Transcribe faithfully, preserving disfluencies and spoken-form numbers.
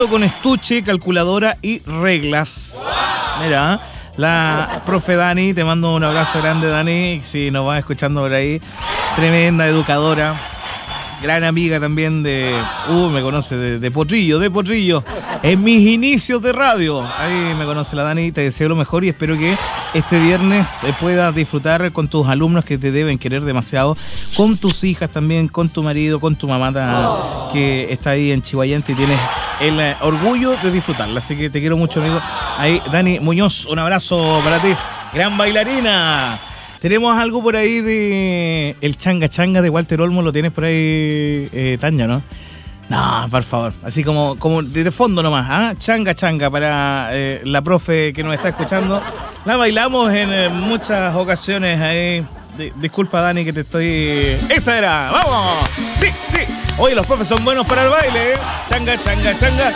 con estuche, calculadora y reglas. Mira, la profe Dani, te mando un abrazo grande, Dani, si nos vas escuchando por ahí. Tremenda educadora, gran amiga también de... Uh, me conoce de, de Potrillo, de Potrillo. En mis inicios de radio. Ahí me conoce la Dani, te deseo lo mejor y espero que este viernes puedas disfrutar con tus alumnos que te deben querer demasiado, con tus hijas también, con tu marido, con tu mamá oh. que está ahí en Chihuayante y tienes el eh, orgullo de disfrutarla. Así que te quiero mucho, amigo. Ahí, Dani Muñoz, un abrazo para ti. Gran bailarina. Tenemos algo por ahí de el changa changa de Walter Olmo, lo tienes por ahí, eh, Tania, ¿no? No, por favor, así como, como de fondo nomás, ¿ah? Changa changa para eh, la profe que nos está escuchando. La bailamos en eh, muchas ocasiones ahí. D- disculpa, Dani, que te estoy... ¡Esta era! ¡Vamos! ¡Sí, sí! Oye, los profes son buenos para el baile, ¿eh? Changa changa changa.